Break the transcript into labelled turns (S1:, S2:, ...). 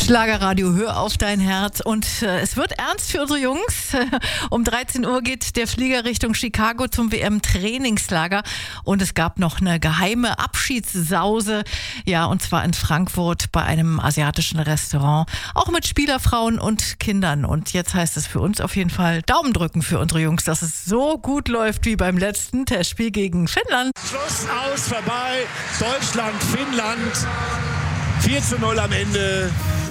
S1: Schlagerradio, hör auf dein Herz. Und es wird ernst für unsere Jungs. Um 13 Uhr geht der Flieger Richtung Chicago zum WM-Trainingslager. Und es gab noch eine geheime Abschiedssause. Ja, und zwar in Frankfurt bei einem asiatischen Restaurant. Auch mit Spielerfrauen und Kindern. Und jetzt heißt es für uns auf jeden Fall Daumen drücken für unsere Jungs, dass es so gut läuft wie beim letzten Testspiel gegen Finnland.
S2: Schluss, aus, vorbei. Deutschland, Finnland. 4:0 am Ende.